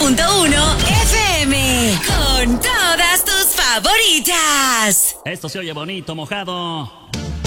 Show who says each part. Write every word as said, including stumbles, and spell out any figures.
Speaker 1: punto uno F M. Con todas tus favoritas.
Speaker 2: Esto se oye bonito, mojado.